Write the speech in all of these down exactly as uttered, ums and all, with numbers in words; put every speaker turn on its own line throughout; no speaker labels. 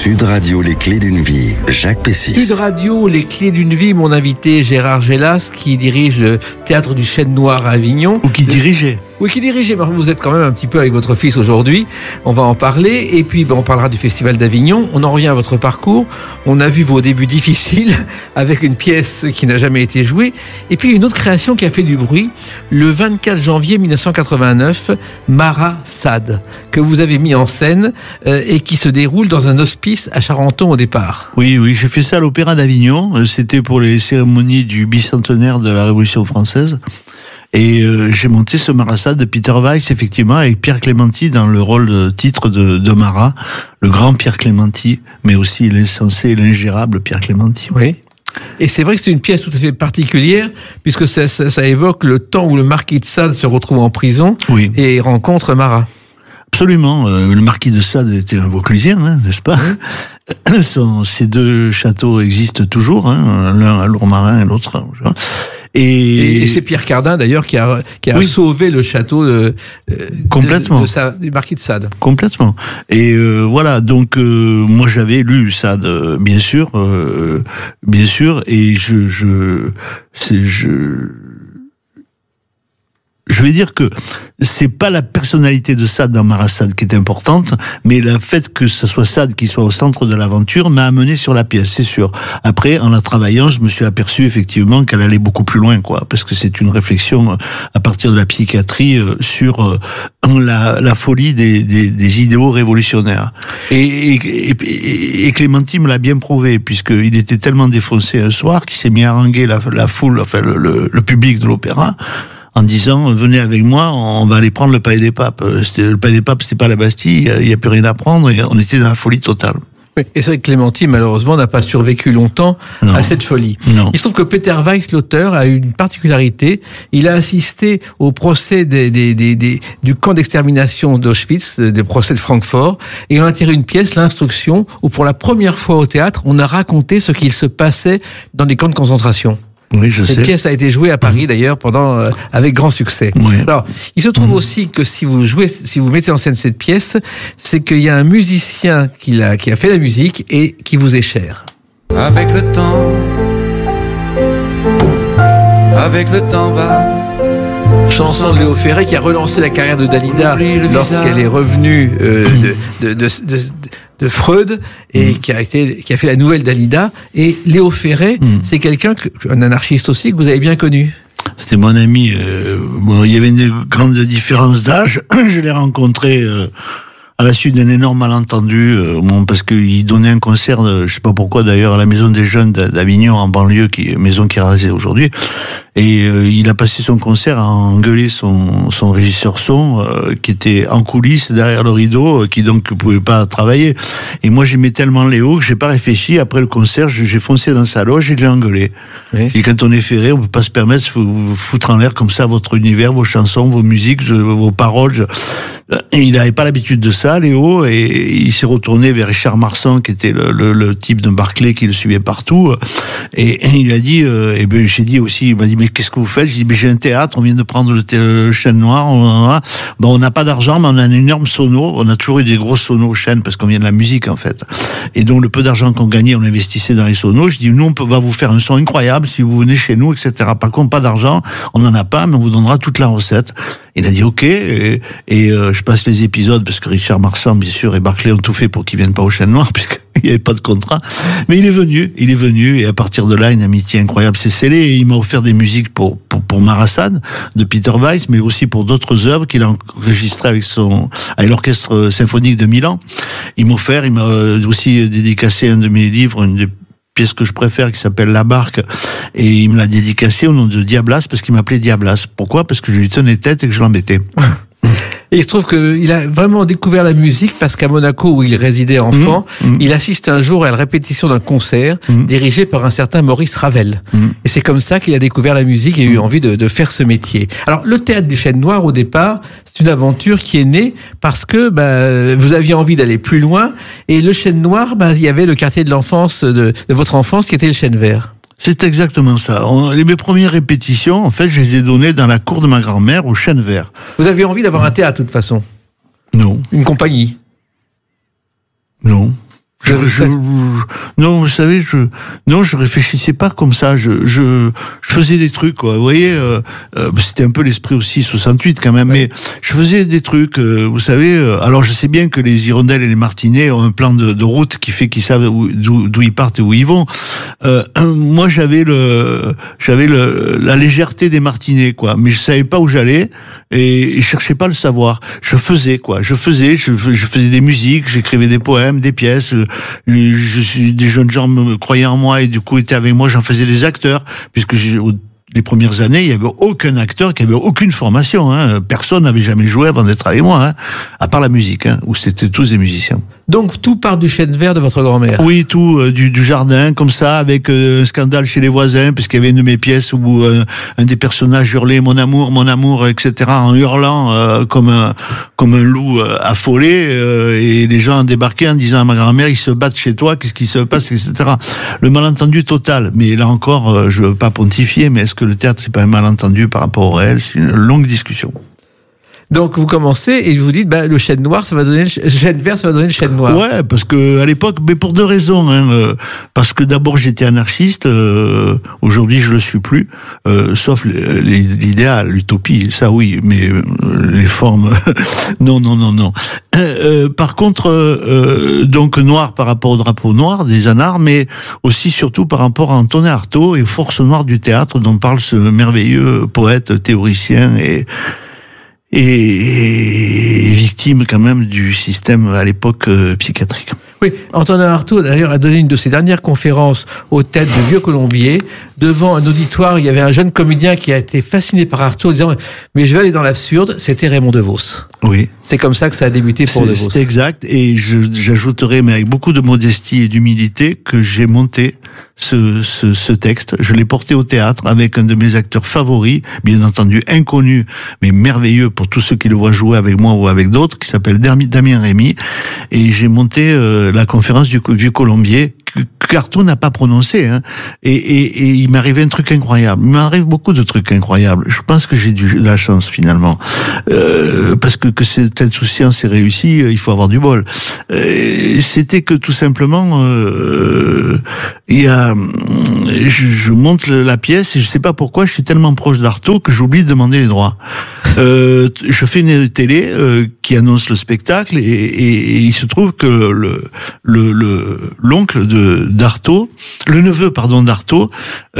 Sud Radio, les clés d'une vie, Jacques Pessis.
Sud Radio, les clés d'une vie, mon invité Gérard Gélas, qui dirige le théâtre du Chêne Noir à Avignon.
Ou qui dirigeait.
Oui, qui dirigeait. Vous êtes quand même un petit peu avec votre fils aujourd'hui. On va en parler. Et puis, ben, on parlera du Festival d'Avignon. On en revient à votre parcours. On a vu vos débuts difficiles avec une pièce qui n'a jamais été jouée. Et puis, une autre création qui a fait du bruit. Le vingt-quatre janvier mille neuf cent quatre-vingt-neuf, Mara Sade, que vous avez mis en scène euh, et qui se déroule dans un hospice à Charenton au départ.
Oui, oui, j'ai fait ça à l'Opéra d'Avignon. C'était pour les cérémonies du bicentenaire de la Révolution française. Et euh, j'ai monté ce Mara Sade de Peter Weiss, effectivement, avec Pierre Clémenti dans le rôle de titre de, de Mara, le grand Pierre Clémenti, mais aussi l'insensé et l'ingérable Pierre Clémenti.
Oui. Et c'est vrai que c'est une pièce tout à fait particulière, puisque ça, ça, ça évoque le temps où le marquis de Sade se retrouve en prison, oui, et rencontre Mara.
Absolument. Euh, le marquis de Sade était un Vauclusien, hein, n'est-ce pas? Oui. Son, ces deux châteaux existent toujours, hein, l'un à Lourmarin et l'autre.
Et, et, et c'est Pierre Cardin d'ailleurs qui a, qui a oui. sauvé le château de,
complètement.
de, de sa, du marquis de Sade.
Complètement. Et euh, voilà, donc euh, moi j'avais lu Sade, euh, bien sûr, euh, bien sûr, et je, je, c'est, je, je vais dire que c'est pas la personnalité de Sade dans Mara Sade qui est importante, mais le fait que ce soit Sade qui soit au centre de l'aventure m'a amené sur la pièce, c'est sûr. Après, en la travaillant, je me suis aperçu effectivement qu'elle allait beaucoup plus loin, quoi, parce que c'est une réflexion à partir de la psychiatrie sur la, la folie des, des, des idéaux révolutionnaires. Et, et, et, et Clémenti me l'a bien prouvé, puisqu'il était tellement défoncé un soir qu'il s'est mis à haranguer la, la foule, enfin le, le, le public de l'opéra, en disant, venez avec moi, on va aller prendre le Palais des Papes. C'était, le Palais des Papes, c'est pas la Bastille, il n'y a plus rien à prendre, et on était dans la folie totale.
Oui, et c'est vrai que Clémenti, malheureusement, n'a pas survécu longtemps non. à cette folie.
Non.
Il se trouve que Peter Weiss, l'auteur, a eu une particularité. Il a assisté au procès des, des, des, des, du camp d'extermination d'Auschwitz, des procès de Francfort, et il a tiré une pièce, l'instruction, où pour la première fois au théâtre, on a raconté ce qu'il se passait dans les camps de concentration.
Oui, je
Cette
sais.
pièce a été jouée à Paris d'ailleurs pendant euh, avec grand succès.
Oui.
Alors, il se trouve mmh. aussi que si vous jouez, si vous mettez en scène cette pièce, c'est qu'il y a un musicien qui l'a, qui a fait la musique et qui vous est cher.
Avec le temps, avec le temps va.
Chanson de Léo Ferré qui a relancé la carrière de Dalida lorsqu'elle est revenue euh, de, de, de, de, de de Freud et mmh. qui a été qui a fait la nouvelle Dalida. Et Léo Ferré, mmh. c'est quelqu'un que, un anarchiste aussi que vous avez bien connu.
C'était mon ami. Euh, bon, il y avait une grande différence d'âge. Je l'ai rencontré euh, à la suite d'un énorme malentendu, euh, bon, parce qu'il donnait un concert, de, je sais pas pourquoi d'ailleurs, à la Maison des Jeunes d'Avignon en banlieue, qui maison qui est rasée aujourd'hui. Et euh, il a passé son concert à engueuler son, son régisseur son, euh, qui était en coulisses derrière le rideau, euh, qui donc ne pouvait pas travailler. Et moi j'aimais tellement Léo que j'ai pas réfléchi. Après le concert, j'ai foncé dans sa loge et je l'ai engueulé. Oui. Et quand on est ferré, on peut pas se permettre de vous foutre en l'air comme ça votre univers, vos chansons, vos musiques, je, vos paroles. Je... Et il n'avait pas l'habitude de ça, Léo, et il s'est retourné vers Richard Marsan, qui était le, le, le type de Barclay qui le suivait partout. Et, et il a dit, euh, et ben j'ai dit aussi, il m'a dit, mais qu'est-ce que vous faites? J'ai dit, mais j'ai un théâtre, on vient de prendre le, le Chêne Noir, on a, bon, on n'a pas d'argent, mais on a un énorme sono, on a toujours eu des gros sonos au Chêne, parce qu'on vient de la musique, en fait. Et donc, le peu d'argent qu'on gagnait, on investissait dans les sonos. Je dis, nous, on peut, va vous faire un son incroyable si vous venez chez nous, et cetera. Par contre, pas d'argent, on n'en a pas, mais on vous donnera toute la recette. Il a dit, ok, et, et euh, je passe les épisodes, parce que Richard Marsan, bien sûr, et Barclay ont tout fait pour qu'il vienne pas au Chêne Noir, puisque il n'y avait pas de contrat. Mais il est venu, il est venu, et à partir de là, une amitié incroyable s'est scellée, et il m'a offert des musiques pour, pour, pour Mara Sade, de Peter Weiss, mais aussi pour d'autres œuvres qu'il a enregistrées avec son, avec l'orchestre symphonique de Milan. Il m'a offert, il m'a aussi dédicacé un de mes livres, une des pièce que je préfère, qui s'appelle La Barque, et il me l'a dédicacé au nom de Diablas, parce qu'il m'appelait Diablas. Pourquoi? Parce que je lui tenais tête et que je l'embêtais.
Et il se trouve qu'il a vraiment découvert la musique parce qu'à Monaco, où il résidait enfant, mmh, mmh. il assiste un jour à la répétition d'un concert mmh. dirigé par un certain Maurice Ravel. Mmh. Et c'est comme ça qu'il a découvert la musique et a eu envie de, de faire ce métier. Alors, le théâtre du Chêne Noir, au départ, c'est une aventure qui est née parce que bah, vous aviez envie d'aller plus loin. Et le Chêne Noir, bah, il y avait le quartier de l'enfance, de, de votre enfance, qui était le Chêne Vert.
C'est exactement ça. On, les, mes premières répétitions, en fait, je les ai données dans la cour de ma grand-mère, au Chêne Vert.
Vous aviez envie d'avoir un théâtre, de toute façon?
Non.
Une compagnie?
Non. Je, je, non, vous savez, je, non, je réfléchissais pas comme ça. Je, je, je faisais des trucs, quoi. Vous voyez, euh, euh, c'était un peu l'esprit aussi soixante-huit quand même. Ouais. Mais je faisais des trucs, euh, vous savez. Euh, alors, je sais bien que les Hirondelles et les Martinets ont un plan de, de route qui fait qu'ils savent d'où, d'où ils partent et où ils vont. Euh, moi, j'avais le, j'avais le, la légèreté des Martinets, quoi. Mais je savais pas où j'allais et, et je cherchais pas à le savoir. Je faisais, quoi. Je faisais, je, je faisais des musiques, j'écrivais des poèmes, des pièces. Je, je suis, des jeunes gens me croyaient en moi et du coup étaient avec moi. J'en faisais des acteurs puisque j'ai, au, les premières années, il n'y avait aucun acteur qui avait aucune formation. Hein. Personne n'avait jamais joué avant d'être avec moi, hein, à part la musique, hein, où c'était tous des musiciens.
Donc tout part du chêne vert de votre grand-mère.
Oui, tout euh, du, du jardin, comme ça, avec euh, un scandale chez les voisins, puisqu'il y avait une de mes pièces où euh, un des personnages hurlait mon amour, mon amour, et cetera, en hurlant euh, comme un comme un loup euh, affolé, euh, et les gens débarquaient en disant à ma grand-mère, ils se battent chez toi, qu'est-ce qui se passe, et cetera. Le malentendu total. Mais là encore, euh, je veux pas pontifier, mais est-ce que le théâtre c'est pas un malentendu par rapport au réel? C'est une longue discussion.
Donc vous commencez et vous dites bah, le chêne noir ça va donner le chêne vert ça va donner le chêne noir.
Ouais, parce que à l'époque, mais pour deux raisons. Hein, euh, parce que d'abord j'étais anarchiste. Euh, aujourd'hui je le suis plus. Euh, sauf l'idéal, l'utopie, ça oui, mais euh, les formes, non, non, non, non. Euh, par contre, euh, donc noir par rapport au drapeau noir des anards, mais aussi surtout par rapport à Antonin Artaud et aux forces noires du théâtre dont parle ce merveilleux poète, théoricien et et victime quand même du système à l'époque euh, psychiatrique.
Oui, Antonin Artaud d'ailleurs a donné une de ses dernières conférences aux têtes de Vieux-Colombier. Devant un auditoire, il y avait un jeune comédien qui a été fasciné par Artaud en disant « Mais je vais aller dans l'absurde », c'était Raymond DeVos.
Oui.
C'est comme ça que ça a débuté pour
c'est,
DeVos.
C'est exact, et je, j'ajouterai, mais avec beaucoup de modestie et d'humilité, que j'ai monté ce, ce, ce texte. Je l'ai porté au théâtre avec un de mes acteurs favoris, bien entendu inconnu, mais merveilleux pour tous ceux qui le voient jouer avec moi ou avec d'autres, qui s'appelle Damien Rémy, et j'ai monté euh, la conférence du Vieux-Colombier, qu'Artaud n'a pas prononcé, hein. Et, et, et il m'arrivait un truc incroyable. Il m'arrive beaucoup de trucs incroyables. Je pense que j'ai de la chance finalement, euh, parce que que cette insouciance est réussie, il faut avoir du bol. Euh, c'était que tout simplement, euh, il y a, je, je monte la pièce et je sais pas pourquoi, je suis tellement proche d'Artaud que j'oublie de demander les droits. Euh, je fais une télé euh, qui annonce le spectacle et, et, et il se trouve que le le, le l'oncle de d'Artaud, le neveu pardon d'Artaud,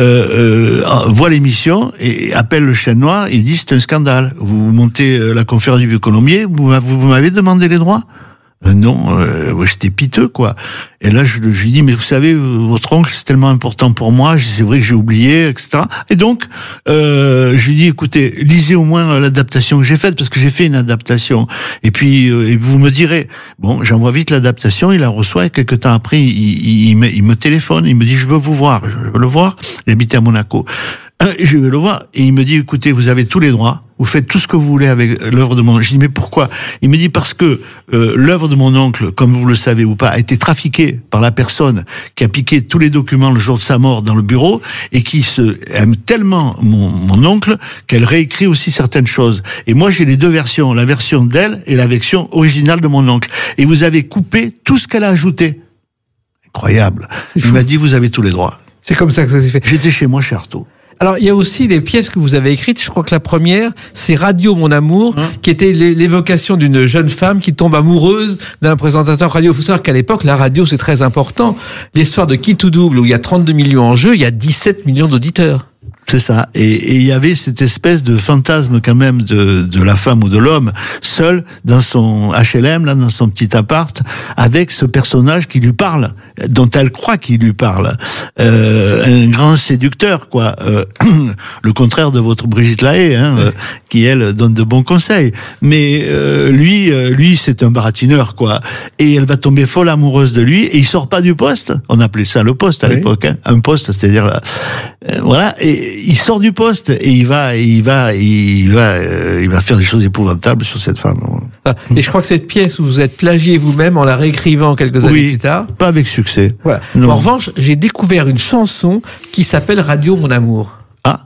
euh, euh, voit l'émission et appelle le chêne noir et dit c'est un scandale. Vous montez la conférence du Vieux-Colombier, vous, vous, vous m'avez demandé les droits? Euh, non, euh, ouais, j'étais piteux, quoi. Et là, je, je lui dis, mais vous savez, votre oncle, c'est tellement important pour moi, c'est vrai que j'ai oublié, et cetera. Et donc, euh, je lui dis, écoutez, lisez au moins l'adaptation que j'ai faite, parce que j'ai fait une adaptation. Et puis, euh, et vous me direz, bon, j'envoie vite l'adaptation, il la reçoit, et quelques temps après, il, il, il, me, il me téléphone, il me dit, je veux vous voir, je veux le voir. Il habitait à Monaco. Je vais le voir, et il me dit, écoutez, vous avez tous les droits, vous faites tout ce que vous voulez avec l'œuvre de mon oncle. Je dis, mais pourquoi? Il me dit, parce que euh, l'œuvre de mon oncle, comme vous le savez ou pas, a été trafiquée par la personne qui a piqué tous les documents le jour de sa mort dans le bureau, et qui se aime tellement mon, mon oncle, qu'elle réécrit aussi certaines choses. Et moi, j'ai les deux versions, la version d'elle et la version originale de mon oncle. Et vous avez coupé tout ce qu'elle a ajouté. Incroyable. Il m'a dit, vous avez tous les droits.
C'est comme ça que ça s'est fait.
J'étais chez moi, chez Artaud.
Alors, il y a aussi des pièces que vous avez écrites. Je crois que la première, c'est Radio Mon Amour, hein, qui était l'évocation d'une jeune femme qui tombe amoureuse d'un présentateur radio. Il faut savoir qu'à l'époque, la radio, c'est très important. L'histoire de Qui tout double, où il y a trente-deux millions en jeu, il y a dix-sept millions d'auditeurs.
C'est ça. Et il y avait cette espèce de fantasme quand même de, de la femme ou de l'homme seul dans son H L M, là, dans son petit appart, avec ce personnage qui lui parle, dont elle croit qu'il lui parle. Euh, un grand séducteur, quoi. Euh, le contraire de votre Brigitte Lahaie, hein, euh, qui elle donne de bons conseils. Mais euh, lui, euh, lui, c'est un baratineur, quoi. Et elle va tomber folle amoureuse de lui, et il sort pas du poste. On appelait ça le poste à oui. l'époque, hein. Un poste, c'est-à-dire là, euh, voilà. Et il sort du poste et il va, il va, il va, euh, il va faire des choses épouvantables sur cette femme.
Ah, et je crois que cette pièce où vous êtes plagié vous-même en la réécrivant quelques années
oui,
plus tard.
Pas avec succès.
Voilà. En revanche, j'ai découvert une chanson qui s'appelle Radio Mon Amour.
Ah.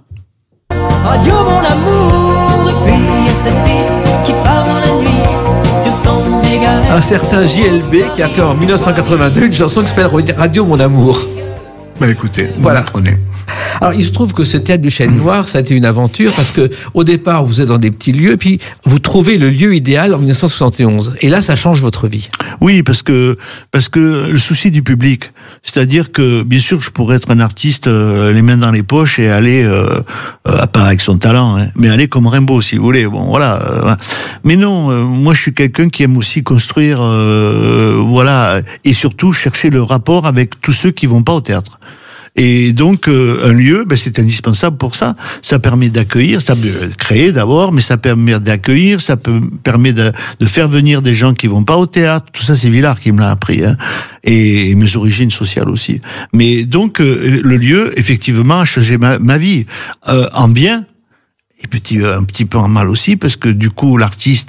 Radio Mon Amour, et puis il y a cette fille qui parle dans la nuit sur son méga.
un certain J L B qui a fait en mille neuf cent quatre-vingt-deux une chanson qui s'appelle Radio Mon Amour.
Ben écoutez,
voilà.
Prenez.
Alors, il se trouve que ce théâtre du Chêne Noir, ça a été une aventure parce que, au départ, vous êtes dans des petits lieux, puis vous trouvez le lieu idéal en mille neuf cent soixante et onze. Et là, ça change votre vie.
Oui, parce que, parce que le souci du public. C'est-à-dire que, bien sûr, je pourrais être un artiste, euh, les mains dans les poches et aller, euh, euh, à part avec son talent, hein, mais aller comme Rimbaud, si vous voulez. Bon, voilà. Euh, mais non, euh, moi, je suis quelqu'un qui aime aussi construire, euh, voilà, et surtout chercher le rapport avec tous ceux qui vont pas au théâtre. Et donc, euh, un lieu, ben, c'est indispensable pour ça. Ça permet d'accueillir, ça peut créer d'abord, mais ça permet d'accueillir, ça peut, permet de, de faire venir des gens qui vont pas au théâtre. Tout ça, c'est Villard qui me l'a appris, hein. Et, et mes origines sociales aussi. Mais donc, euh, le lieu, effectivement, a changé ma, ma vie. Euh, en bien, et petit, un petit peu en mal aussi, parce que du coup, l'artiste,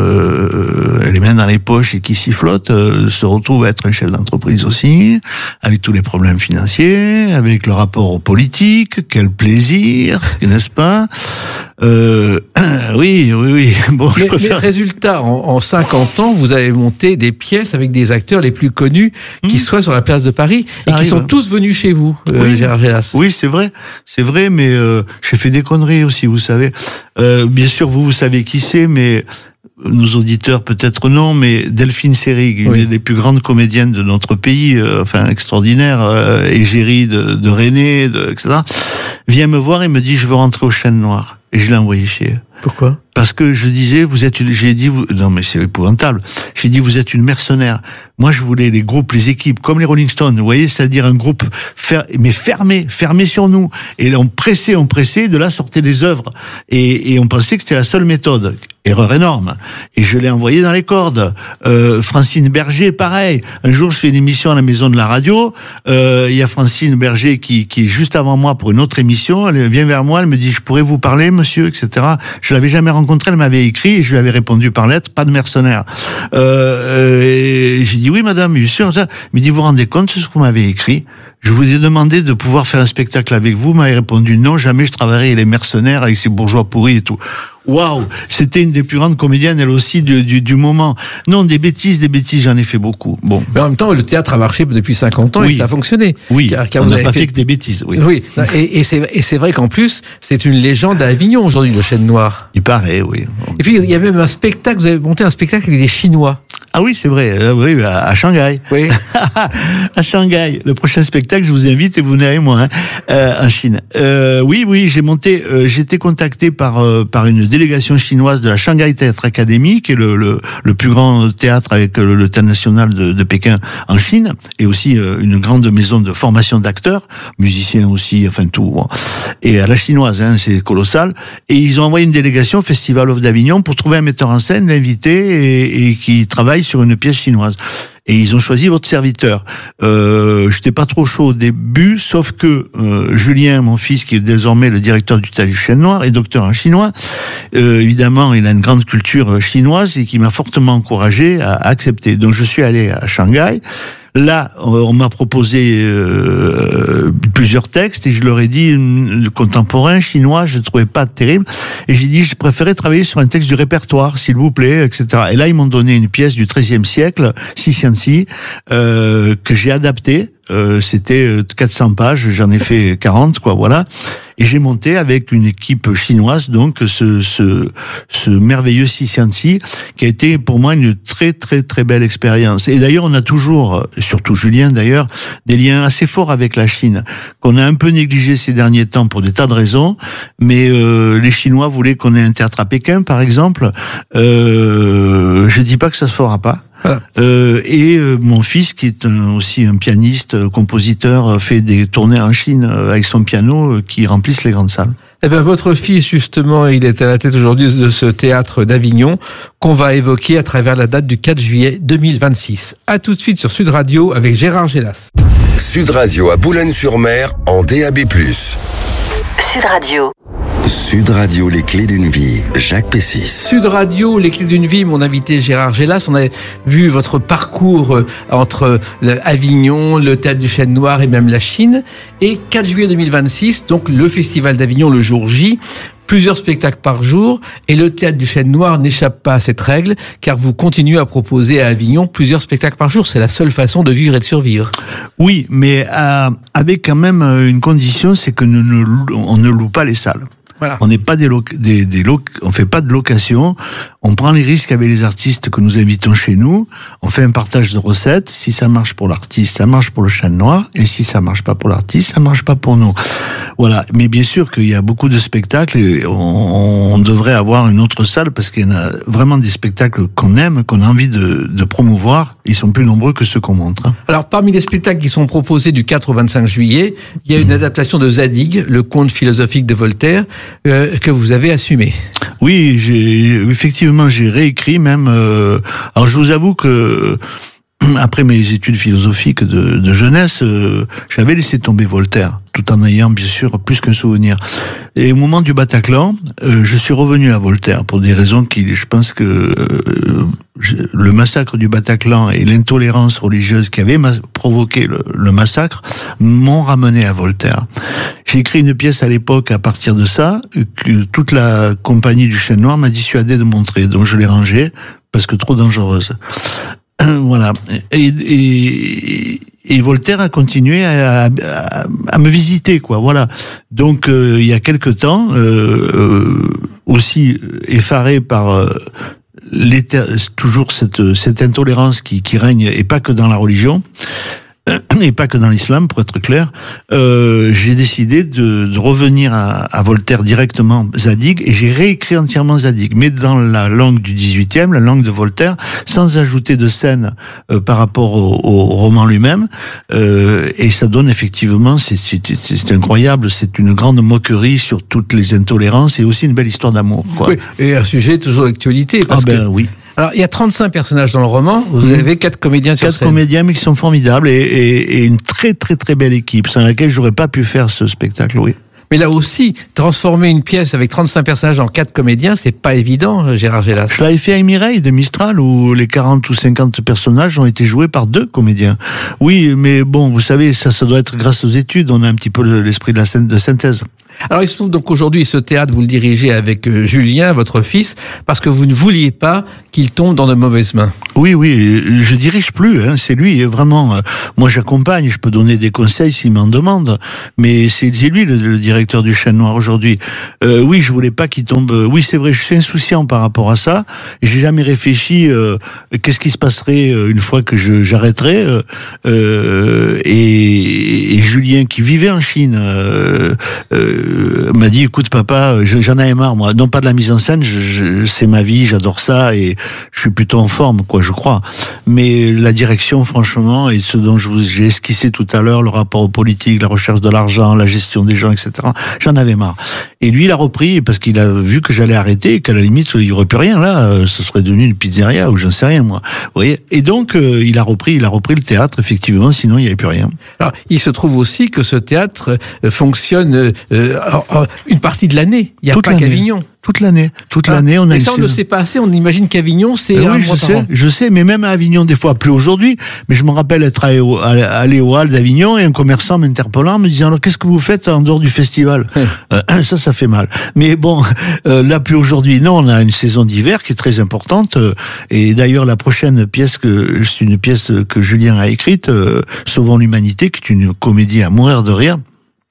euh, les mains dans les poches et qui sifflote, euh, se retrouve à être un chef d'entreprise aussi, avec tous les problèmes financiers, avec le rapport aux politiques, quel plaisir, n'est-ce pas? Euh, oui, oui, oui. Bon,
mais,
je préfère...
mais résultat, en, en cinquante ans, vous avez monté des pièces avec des acteurs les plus connus mmh. qui soient sur la place de Paris et
arrive.
qui sont tous venus chez vous, euh,
oui.
Gérard Gélas.
Oui, c'est vrai, c'est vrai, mais euh, j'ai fait des conneries aussi, vous savez. Euh, bien sûr, vous, vous savez qui c'est, mais nos auditeurs peut-être non, mais Delphine Seyrig, une
oui.
des plus grandes comédiennes de notre pays, euh, enfin extraordinaire, euh, égérie de, de René, de, et cetera, vient me voir et me dit « je veux rentrer au Chêne Noir ». Et je l'ai envoyé chier.
Pourquoi ?
Parce que je disais, vous êtes une, j'ai dit, vous, non mais c'est épouvantable. J'ai dit, vous êtes une mercenaire. Moi, je voulais les groupes, les équipes, comme les Rolling Stones, vous voyez, c'est-à-dire un groupe fer, mais fermé, fermé sur nous. Et on pressait, on pressait, de là sortaient des œuvres. Et, et on pensait que c'était la seule méthode. Erreur énorme. Et je l'ai envoyé dans les cordes. Euh, Francine Berger, pareil. Un jour, je fais une émission à la Maison de la Radio. Euh, il y a Francine Berger qui, qui est juste avant moi pour une autre émission. Elle vient vers moi, elle me dit, je pourrais vous parler, monsieur, et cetera. Je l'avais jamais rencontrée, elle m'avait écrit et je lui avais répondu par lettre, pas de mercenaire. Euh, et j'ai dit, oui, madame, bien sûr. Elle me dit, vous vous rendez compte de ce que vous m'avez écrit? Je vous ai demandé de pouvoir faire un spectacle avec vous, vous m'avez répondu non, jamais je travaillerai avec les mercenaires, avec ces bourgeois pourris et tout. Waouh, c'était une des plus grandes comédiennes, elle aussi, du, du, du moment. Non, des bêtises, des bêtises, j'en ai fait beaucoup. Bon.
Mais en même temps, le théâtre a marché depuis cinquante ans oui. et ça a fonctionné.
Oui,
car, car
on
vous
n'a
avez
pas
fait...
fait que des bêtises. Oui,
oui. Et, et, c'est, et c'est vrai qu'en plus, c'est une légende à Avignon aujourd'hui, le Chêne Noir.
Il paraît, oui.
Et puis, il y a même un spectacle, vous avez monté un spectacle avec des Chinois.
Ah oui, c'est vrai, euh, oui, à, à Shanghai.
Oui.
À Shanghai. Le prochain spectacle, je vous invite et vous venez avec moi, hein, euh, en Chine. Euh, oui, oui, j'ai monté, euh, j'ai été contacté par euh, par une délégation chinoise de la Shanghai Theatre Academy, qui est le le, le plus grand théâtre avec le, le théâtre national de, de Pékin en Chine, et aussi euh, une grande maison de formation d'acteurs, musiciens aussi, enfin tout. Bon. Et à la chinoise, hein, c'est colossal. Et ils ont envoyé une délégation au Festival of d'Avignon pour trouver un metteur en scène, l'inviter et, et qui travaille sur une pièce chinoise. Et ils ont choisi votre serviteur. Euh, j'étais pas trop chaud au début, sauf que euh, Julien, mon fils, qui est désormais le directeur du Théâtre du Chêne Noir et docteur en chinois, euh, évidemment, il a une grande culture chinoise et qui m'a fortement encouragé à, à accepter. Donc je suis allé à Shanghai. Là, on m'a proposé euh, plusieurs textes et je leur ai dit, le contemporain chinois, je ne trouvais pas terrible. Et j'ai dit, je préférais travailler sur un texte du répertoire, s'il vous plaît, et cetera. Et là, ils m'ont donné une pièce du treizième siècle, Xixianxi, euh, que j'ai adaptée. Euh, c'était quatre cents pages, j'en ai fait quarante, quoi, voilà. Et j'ai monté avec une équipe chinoise, donc, ce, ce, ce merveilleux Xixianxi, qui a été pour moi une très, très, très belle expérience. Et d'ailleurs, on a toujours, surtout Julien d'ailleurs, des liens assez forts avec la Chine, qu'on a un peu négligé ces derniers temps pour des tas de raisons, mais euh, les Chinois voulaient qu'on ait un théâtre à Pékin, par exemple. Euh, je dis pas que ça se fera pas. Voilà. Euh, et euh, mon fils, qui est un, aussi un pianiste, euh, compositeur, euh, fait des tournées en Chine euh, avec son piano euh, qui remplissent les grandes salles.
Eh ben, votre fils, justement, il est à la tête aujourd'hui de ce théâtre d'Avignon qu'on va évoquer à travers la date du quatre juillet deux mille vingt-six. À tout de suite sur Sud Radio avec Gérard Gélas.
Sud Radio à Boulogne-sur-Mer en D A B plus.
Sud Radio.
Sud Radio, les clés d'une vie, Jacques Pessis.
Sud Radio, les clés d'une vie, mon invité Gérard Gélas. On a vu votre parcours entre Avignon, le Théâtre du Chêne Noir et même la Chine. Et quatre juillet deux mille vingt-six, donc le Festival d'Avignon le jour J, plusieurs spectacles par jour, et le théâtre du Chêne Noir n'échappe pas à cette règle, car vous continuez à proposer à Avignon plusieurs spectacles par jour. C'est la seule façon de vivre et de survivre.
Oui, mais euh, avec quand même une condition, c'est que nous ne, on ne loue pas les salles.
Voilà.
On n'est pas des, loc- des, des loc- on fait pas de location. On prend les risques avec les artistes que nous invitons chez nous. On fait un partage de recettes. Si ça marche pour l'artiste, ça marche pour le Chêne Noir. Et si ça marche pas pour l'artiste, ça marche pas pour nous. Voilà. Mais bien sûr qu'il y a beaucoup de spectacles et on, on devrait avoir une autre salle parce qu'il y en a vraiment des spectacles qu'on aime, qu'on a envie de, de promouvoir. Ils sont plus nombreux que ceux qu'on montre. Hein.
Alors, parmi les spectacles qui sont proposés du quatre au vingt-cinq juillet, il y a une adaptation de Zadig, le conte philosophique de Voltaire, euh, que vous avez assumé.
Oui, j'ai effectivement j'ai réécrit même. Euh, alors je vous avoue que après mes études philosophiques de, de jeunesse, euh, j'avais laissé tomber Voltaire, tout en ayant bien sûr plus qu'un souvenir. Et au moment du Bataclan, euh, je suis revenu à Voltaire pour des raisons qui, je pense que euh, je, le massacre du Bataclan et l'intolérance religieuse qui avait ma- provoqué le, le massacre m'ont ramené à Voltaire. J'ai écrit une pièce à l'époque à partir de ça que toute la compagnie du Chêne Noir m'a dissuadé de montrer, donc je l'ai rangée parce que trop dangereuse. Voilà. Et, et, et Voltaire a continué à, à, à me visiter, quoi. Voilà. Donc, euh, il y a quelque temps, euh, euh, aussi effaré par euh, toujours cette, cette intolérance qui, qui règne, et pas que dans la religion, et pas que dans l'islam, pour être clair, euh, j'ai décidé de, de revenir à, à Voltaire directement, Zadig, et j'ai réécrit entièrement Zadig, mais dans la langue du dix-huitième, la langue de Voltaire, sans ajouter de scène euh, par rapport au, au roman lui-même, euh, et ça donne effectivement, c'est, c'est, c'est incroyable, c'est une grande moquerie sur toutes les intolérances, et aussi une belle histoire d'amour, quoi.
Oui, et un sujet toujours d'actualité.
Ah ben
que...
oui.
Alors, il y a trente-cinq personnages dans le roman, vous
Mmh.
avez quatre comédiens sur
Quatre
scène.
comédiens, mais qui sont formidables, et, et, et une très très très belle équipe, sans laquelle j'aurais pas pu faire ce spectacle, oui.
Mais là aussi, transformer une pièce avec trente-cinq personnages en quatre comédiens, c'est pas évident, Gérard Gélas.
Je l'avais fait à Mireille de Mistral, où les quarante ou cinquante personnages ont été joués par deux comédiens. Oui, mais bon, vous savez, ça, ça doit être grâce aux études, on a un petit peu l'esprit de la scène de synthèse.
Alors il se trouve donc qu'aujourd'hui, ce théâtre, vous le dirigez avec euh, Julien, votre fils, parce que vous ne vouliez pas qu'il tombe dans de mauvaises mains.
Oui, oui, je dirige plus, hein, c'est lui, vraiment. Euh, moi, j'accompagne, je peux donner des conseils s'il m'en demande, mais c'est, c'est lui le, le directeur du Chêne Noir aujourd'hui. Euh, oui, je voulais pas qu'il tombe. Oui, c'est vrai, je suis insouciant par rapport à ça. J'ai jamais réfléchi euh, qu'est-ce qui se passerait euh, une fois que je, j'arrêterais. Euh, euh, et, et Julien, qui vivait en Chine, euh, euh, m'a dit, écoute papa, je, j'en avais marre, moi, non pas de la mise en scène, je, je, c'est ma vie, j'adore ça, et je suis plutôt en forme, quoi, je crois. Mais la direction, franchement, et ce dont je vous, j'ai esquissé tout à l'heure, le rapport aux politiques, la recherche de l'argent, la gestion des gens, et cetera, j'en avais marre. Et lui, il a repris, parce qu'il a vu que j'allais arrêter, et qu'à la limite, il n'y aurait plus rien, là, ce serait devenu une pizzeria, ou j'en sais rien, moi. Vous voyez? Et donc, euh, il a repris, il a repris le théâtre, effectivement, sinon il n'y avait plus rien.
Alors, il se trouve aussi que ce théâtre euh, fonctionne euh, une partie de l'année. Il n'y a
Toute
pas
l'année.
qu'Avignon.
Toute l'année. Toute
Ah,
l'année, on a
et
une
ça, on ne le
saison.
sait pas assez. On imagine qu'Avignon, c'est
Ben
un
oui, je
mois par
sais,
an.
je sais, mais même à Avignon, des fois, plus aujourd'hui, mais je me rappelle être allé au, allé au hall d'Avignon et un commerçant m'interpellant, me disant, alors, qu'est-ce que vous faites en dehors du festival? euh, Ça, ça fait mal. Mais bon, euh, là, plus aujourd'hui, non, on a une saison d'hiver qui est très importante, euh, et d'ailleurs, la prochaine pièce que, c'est une pièce que Julien a écrite, euh, Sauvons l'humanité, qui est une comédie à mourir de rire.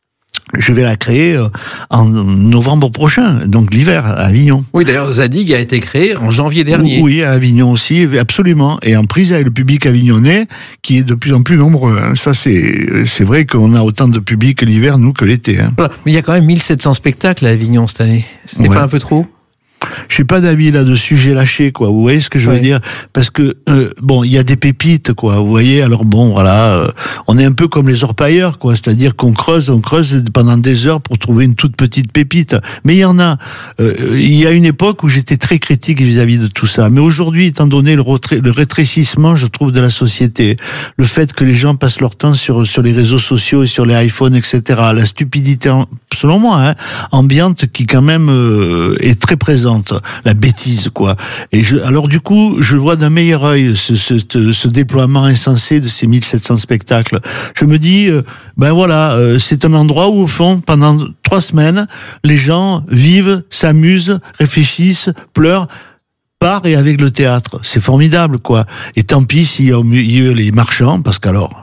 Je vais la créer euh, en novembre prochain, donc l'hiver, à Avignon.
Oui, d'ailleurs, Zadig a été créé en janvier dernier.
Oui, à Avignon aussi, absolument. Et en prise avec le public avignonnais, qui est de plus en plus nombreux. Hein. Ça, c'est, c'est vrai qu'on a autant de public l'hiver, nous, que l'été. Hein.
Voilà. Mais il y a quand même mille sept cents spectacles à Avignon cette année. C'était
Ouais.
pas un peu trop?
Je n'ai pas d'avis là-dessus, j'ai lâché, quoi. Vous voyez ce que je veux
Ouais.
dire? Parce que, euh, bon, il y a des pépites, quoi. Vous voyez? Alors bon, voilà, euh, on est un peu comme les orpailleurs, quoi. C'est-à-dire qu'on creuse, on creuse pendant des heures pour trouver une toute petite pépite. Mais il y en a. Euh, il y a une époque où j'étais très critique vis-à-vis de tout ça. Mais aujourd'hui, étant donné le, retra- le rétrécissement, je trouve, de la société, le fait que les gens passent leur temps sur, sur les réseaux sociaux et sur les iPhones, et cetera, la stupidité, selon moi, hein, ambiante qui quand même euh, est très présente. représente, la bêtise, quoi. Et je, alors du coup, je vois d'un meilleur œil ce, ce, ce, ce déploiement insensé de ces mille sept cents spectacles. Je me dis, euh, ben voilà, euh, c'est un endroit où, au fond, pendant trois semaines, les gens vivent, s'amusent, réfléchissent, pleurent, par et avec le théâtre. C'est formidable, quoi. Et tant pis s'il y a au milieu les marchands, parce qu'alors,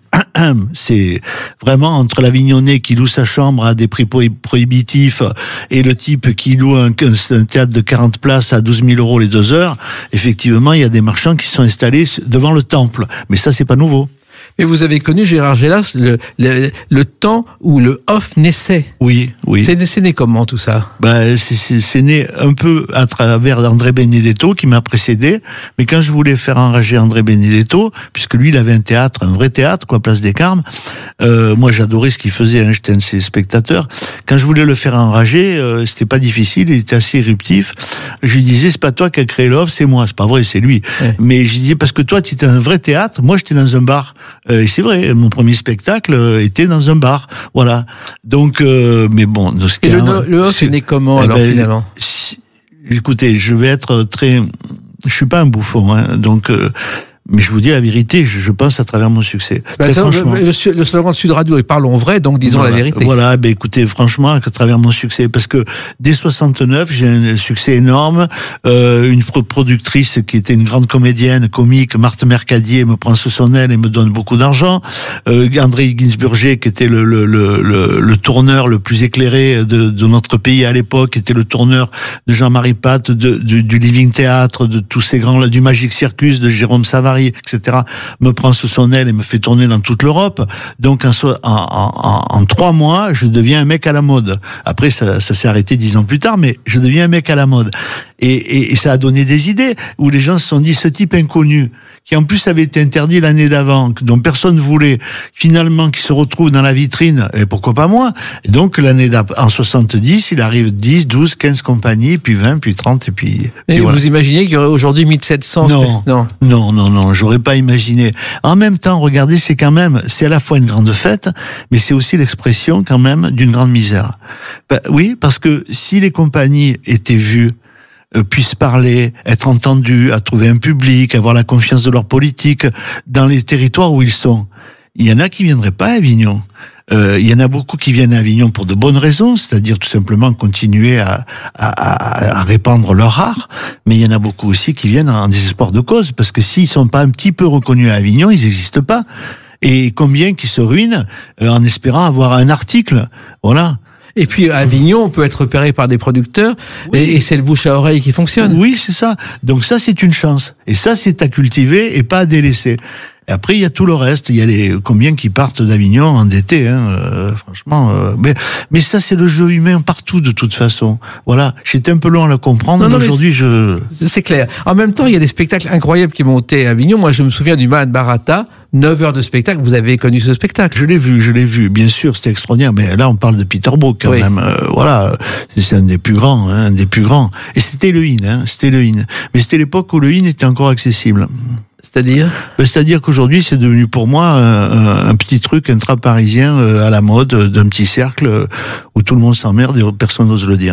c'est vraiment entre l'Avignonnais qui loue sa chambre à des prix prohibitifs et le type qui loue un, un théâtre de quarante places à douze mille euros les deux heures. Effectivement, il y a des marchands qui sont installés devant le temple. Mais ça, c'est pas nouveau.
Mais vous avez connu, Gérard Gélas, le, le, le temps où le off naissait.
Oui, oui.
C'est, c'est né comment, tout ça?
Ben, c'est, c'est, c'est né un peu à travers André Benedetto, qui m'a précédé. Mais quand je voulais faire enrager André Benedetto, puisque lui, il avait un théâtre, un vrai théâtre, quoi, Place des Carmes, euh, moi, j'adorais ce qu'il faisait, hein, j'étais un de ses spectateurs. Quand je voulais le faire enrager, euh, c'était pas difficile, il était assez éruptif. Je lui disais, c'est pas toi qui as créé l'off, c'est moi. C'est pas vrai, c'est lui. Ouais. Mais je disais, parce que toi, tu étais un vrai théâtre, moi, j'étais dans un bar. Euh, et c'est vrai, mon premier spectacle euh, était dans un bar, voilà. Donc, euh, mais bon, de ce
et le, no, le off est né comment, eh alors, ben, finalement
si, écoutez, je vais être très... Je suis pas un bouffon, hein, donc... Euh, mais je vous dis la vérité, je, je pense à travers mon succès.
Bah, ça, franchement. Le, le, le slogan de Sud Radio est parlons vrai, donc disons
voilà,
la vérité.
Voilà, ben écoutez, franchement, à travers mon succès, parce que dès soixante-neuf, j'ai un succès énorme. Euh, une productrice qui était une grande comédienne, comique, Marthe Mercadier, me prend sous son aile et me donne beaucoup d'argent. Euh, André Ginsburger, qui était le, le, le, le, le tourneur le plus éclairé de, de notre pays à l'époque, qui était le tourneur de Jean-Marie Pat, de, du, du Living Theatre, de tous ces grands, du Magic Circus, de Jérôme Savary, et cetera, me prend sous son aile et me fait tourner dans toute l'Europe. Donc, en, en, en, en trois mois, je deviens un mec à la mode. Après, ça, ça s'est arrêté dix ans plus tard, mais je deviens un mec à la mode. Et, et, et ça a donné des idées où les gens se sont dit, ce type inconnu, qui en plus avait été interdit l'année d'avant, dont personne ne voulait, finalement, qui se retrouve dans la vitrine, et pourquoi pas moi? Et donc, l'année d'après, en soixante-dix, il arrive dix, douze, quinze compagnies, puis vingt, puis trente, et puis...
Et
puis
vous
voilà.
imaginez qu'il y aurait aujourd'hui mille sept cents?
Non, non, non, non, non, j'aurais pas imaginé. En même temps, regardez, c'est quand même, c'est à la fois une grande fête, mais c'est aussi l'expression, quand même, d'une grande misère. Ben, oui, parce que si les compagnies étaient vues, Euh, puissent parler, être entendus, à trouver un public, avoir la confiance de leur politique dans les territoires où ils sont. Il y en a qui viendraient pas à Avignon. Euh, il y en a beaucoup qui viennent à Avignon pour de bonnes raisons, c'est-à-dire tout simplement continuer à, à, à, à répandre leur art, mais il y en a beaucoup aussi qui viennent en désespoir de cause, parce que s'ils sont pas un petit peu reconnus à Avignon, ils n'existent pas. Et combien qui se ruinent euh, en espérant avoir un article, voilà.
Et puis, à Avignon, on peut être repéré par des producteurs, oui. et, et c'est le bouche à oreille qui fonctionne.
Oui, c'est ça. Donc ça, c'est une chance. Et ça, c'est à cultiver et pas à délaisser. Et après, il y a tout le reste. Il y a les combien qui partent d'Avignon endettés, hein, euh, franchement. Euh, mais, mais ça, c'est le jeu humain partout, de toute façon. Voilà. J'étais un peu long à le comprendre, non, non, mais aujourd'hui, je...
C'est clair. En même temps, il y a des spectacles incroyables qui montaient à Avignon. Moi, je me souviens du Mahat Bharata. neuf heures de spectacle, vous avez connu ce spectacle?
Je l'ai vu, je l'ai vu, bien sûr, c'était extraordinaire, mais là on parle de Peter Brook quand oui. même, euh, voilà, c'est un des plus grands, hein, un des plus grands, et c'était le in, hein, c'était le in, mais c'était l'époque où le in était encore accessible.
C'est-à-dire
ben, C'est-à-dire qu'aujourd'hui, c'est devenu pour moi un, un petit truc intra-parisien euh, à la mode, d'un petit cercle euh, où tout le monde s'emmerde et personne n'ose le dire.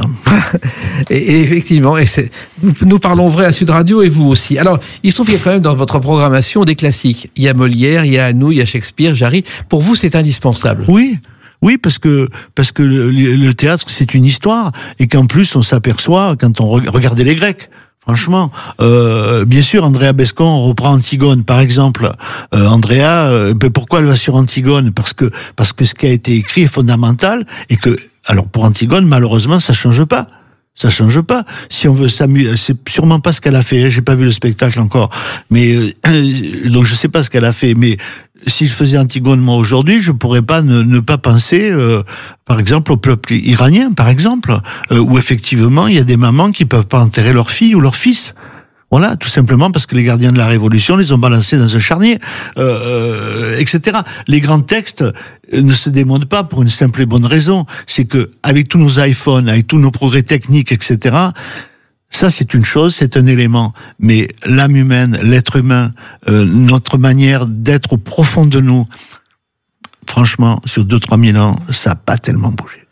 et, et effectivement, et c'est, nous, nous parlons vrai à Sud Radio et vous aussi. Alors, il se trouve qu'il y a quand même dans votre programmation des classiques. Il y a Molière, il y a Anou, il y a Shakespeare, Jarry. Pour vous, c'est indispensable.
Oui. Oui, parce que parce que le, le théâtre, c'est une histoire, et qu'en plus, on s'aperçoit, quand on re- regardait les Grecs, franchement, euh, bien sûr, Andrea Bescon reprend Antigone, par exemple. Euh, Andrea, euh, ben pourquoi elle va sur Antigone? Parce que parce que ce qui a été écrit est fondamental, et que, alors pour Antigone, malheureusement, ça change pas. Ça change pas. Si on veut s'amuser, c'est sûrement pas ce qu'elle a fait. J'ai pas vu le spectacle encore, mais euh, donc je sais pas ce qu'elle a fait. Mais si je faisais Antigone moi aujourd'hui, je pourrais pas ne, ne pas penser, euh, par exemple, au peuple iranien, par exemple, euh, où effectivement il y a des mamans qui peuvent pas enterrer leur fille ou leur fils. Voilà, tout simplement parce que les gardiens de la Révolution les ont balancés dans un charnier, euh, et cetera. Les grands textes ne se démontent pas pour une simple et bonne raison, c'est que avec tous nos iPhones, avec tous nos progrès techniques, et cetera. Ça, c'est une chose, c'est un élément. Mais l'âme humaine, l'être humain, euh, notre manière d'être au profond de nous, franchement, sur deux, trois mille ans, ça n'a pas tellement bougé.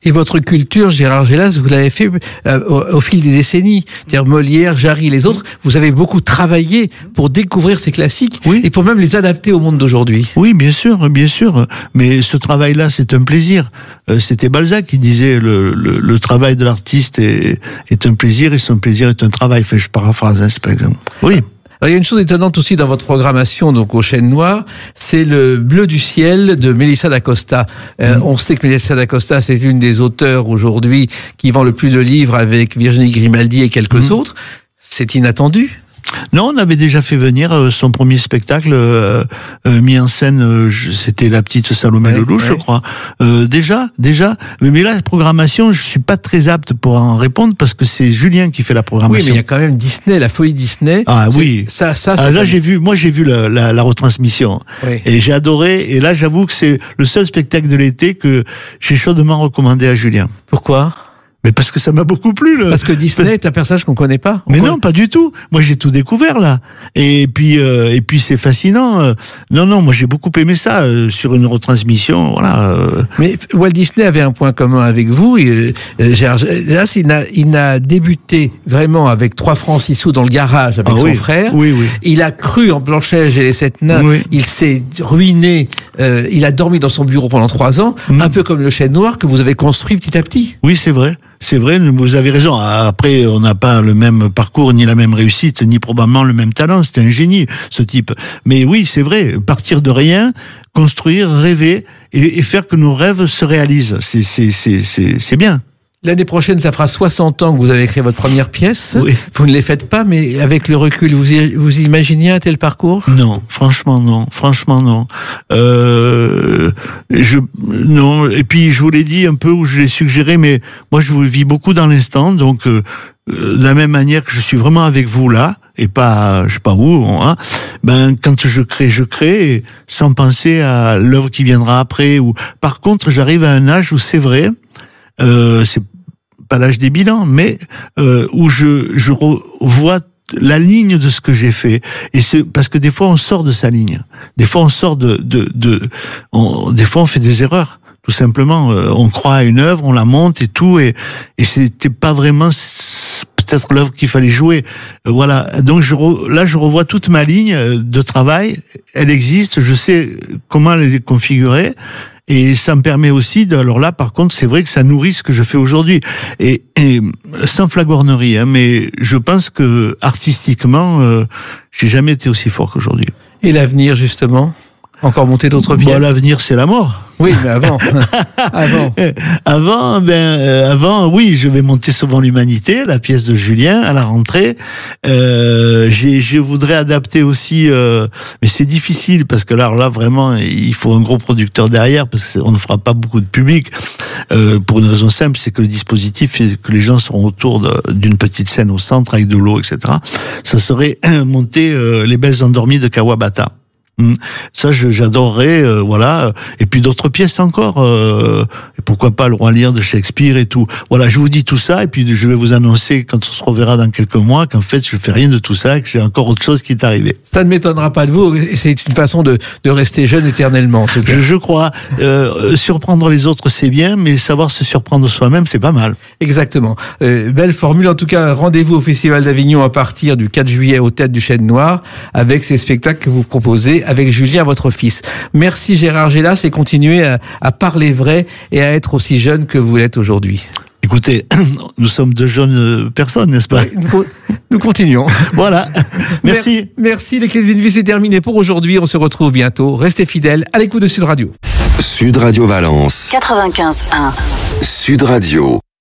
Et votre culture, Gérard Gélas, vous l'avez fait euh, au, au fil des décennies. C'est-à-dire Molière, Jarry, les autres, vous avez beaucoup travaillé pour découvrir ces classiques
oui.
et pour même les adapter au monde d'aujourd'hui.
Oui, bien sûr, bien sûr. Mais ce travail-là, c'est un plaisir. Euh, c'était Balzac qui disait le, le, le travail de l'artiste est, est un plaisir et son plaisir est un travail. Enfin, je paraphrase, hein, c'est par exemple. Oui.
Alors, il y a une chose étonnante aussi dans votre programmation, donc au Chêne Noir, c'est le Bleu du ciel de Mélissa d'Acosta. Euh, mmh. On sait que Mélissa d'Acosta, c'est une des auteurs aujourd'hui qui vend le plus de livres avec Virginie Grimaldi et quelques mmh. autres. C'est inattendu.
Non, on avait déjà fait venir euh, son premier spectacle euh, euh, mis en scène, euh, c'était La Petite Salomé ouais, Lelouch, ouais. je crois. Euh, déjà, déjà. Mais là, la programmation, je suis pas très apte pour en répondre parce que c'est Julien qui fait la programmation.
Oui, mais il y a quand même Disney, la folie Disney.
Ah oui.
Ça, ça.
Ah, là, j'ai vu, moi, j'ai vu la, la, la retransmission oui. et j'ai adoré. Et là, j'avoue que c'est le seul spectacle de l'été que j'ai chaudement recommandé à Julien.
Pourquoi ?
Mais parce que ça m'a beaucoup plu. Là.
Parce que Disney est un personnage qu'on connaît pas.
Mais
connaît...
non, pas du tout. Moi, j'ai tout découvert là. Et puis, euh, et puis, c'est fascinant. Non, non, moi, j'ai beaucoup aimé ça euh, sur une retransmission. Voilà. Euh...
Mais Walt Disney avait un point commun avec vous. Et, euh, Gérard, là, il n'a, il n'a débuté vraiment avec trois francs six sous dans le garage avec ah, son
oui.
frère.
Oui, oui.
Il a cru en Blanche-Neige et les Sept Nains. Oui. Il s'est ruiné. Euh, il a dormi dans son bureau pendant trois ans, mmh. un peu comme le Chêne Noir que vous avez construit petit à petit.
Oui, c'est vrai. C'est vrai, vous avez raison. Après, on n'a pas le même parcours, ni la même réussite, ni probablement le même talent. C'est un génie, ce type. Mais oui, c'est vrai, partir de rien, construire, rêver, et, et faire que nos rêves se réalisent. C'est, c'est, c'est, c'est, c'est bien.
L'année prochaine, ça fera soixante ans que vous avez écrit votre première pièce.
Oui.
Vous ne les faites pas, mais avec le recul, vous vous imaginez un tel parcours ?
Non, franchement non, franchement non. Euh, je non. Et puis je vous l'ai dit un peu ou je l'ai suggéré, mais moi je vous vis beaucoup dans l'instant, donc euh, de la même manière que je suis vraiment avec vous là et pas je sais pas où. Hein, ben quand je crée, je crée et sans penser à l'œuvre qui viendra après. Ou par contre, j'arrive à un âge où c'est vrai, euh, c'est pas l'âge des bilans, mais euh, où je, je revois la ligne de ce que j'ai fait. Et c'est parce que des fois on sort de sa ligne. Des fois on sort de, de, de on, des fois on fait des erreurs. Tout simplement, euh, on croit à une œuvre, on la monte et tout, et, et c'était pas vraiment peut-être l'œuvre qu'il fallait jouer. Euh, voilà. Donc je re, là je revois toute ma ligne de travail. Elle existe. Je sais comment elle est configurée. Et ça me permet aussi, de, alors là, par contre, c'est vrai que ça nourrit ce que je fais aujourd'hui. Et, et sans flagornerie, hein, mais je pense que artistiquement, euh, j'ai jamais été aussi fort qu'aujourd'hui.
Et l'avenir, justement ? Encore monter d'autres pièces ?
Bon, l'avenir, c'est la mort.
Oui, mais avant. avant.
Avant, ben, euh, avant, oui, je vais monter Sauvant l'humanité, la pièce de Julien, à la rentrée. Euh, j'ai, je voudrais adapter aussi, euh, mais c'est difficile parce que là, là, vraiment, il faut un gros producteur derrière parce qu'on ne fera pas beaucoup de public. Euh, pour une raison simple, c'est que le dispositif, c'est que les gens seront autour de, d'une petite scène au centre avec de l'eau, et cetera. Ça serait monter euh, Les Belles Endormies de Kawabata. Ça, je, j'adorerais, euh, voilà. Et puis d'autres pièces encore. Euh, et pourquoi pas Le Roi Lear de Shakespeare et tout. Voilà, je vous dis tout ça et puis je vais vous annoncer quand on se reverra dans quelques mois qu'en fait, je fais rien de tout ça et que j'ai encore autre chose qui est arrivé.
Ça ne m'étonnera pas de vous. C'est une façon de, de rester jeune éternellement, en tout cas.
Je, je crois. Euh, surprendre les autres, c'est bien, mais savoir se surprendre soi-même, c'est pas mal.
Exactement. Euh, belle formule. En tout cas, rendez-vous au Festival d'Avignon à partir du quatre juillet aux Têtes du Chêne Noir avec ces spectacles que vous proposez avec Julien, votre fils. Merci Gérard Gélas et continuez à, à parler vrai et à être aussi jeune que vous l'êtes aujourd'hui.
Écoutez, nous sommes de jeunes personnes, n'est-ce pas ?
Oui, nous, nous continuons.
Voilà. Merci.
Merci. Les Clés d'une vie, c'est terminé pour aujourd'hui. On se retrouve bientôt. Restez fidèles à l'écoute de Sud Radio.
Sud Radio Valence.
quatre-vingt-quinze un.
Sud Radio.